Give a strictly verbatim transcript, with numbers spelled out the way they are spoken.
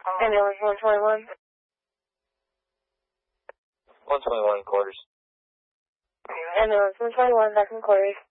Ambulance one twenty-one. one twenty-one quarters. Ambulance one twenty-one, back in quarters.